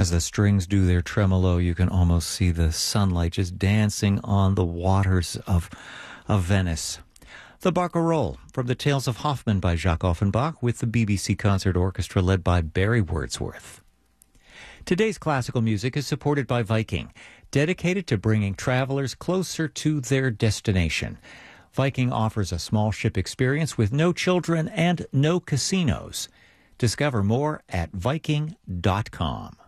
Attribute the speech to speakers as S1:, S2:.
S1: As the strings do their tremolo, you can almost see the sunlight just dancing on the waters of Venice. The Barcarolle, from the Tales of Hoffmann by Jacques Offenbach, with the BBC Concert Orchestra led by Barry Wordsworth. Today's classical music is supported by Viking, dedicated to bringing travelers closer to their destination. Viking offers a small ship experience with no children and no casinos. Discover more at Viking.com.